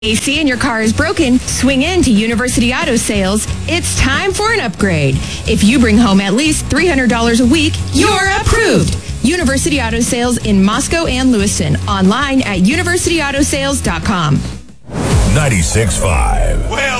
AC and your car is broken, swing in to University Auto Sales. It's time for an upgrade. If you bring home at least $300 a week, you're approved. University Auto Sales in Moscow and Lewiston. Online at universityautosales.com. 96.5. Well,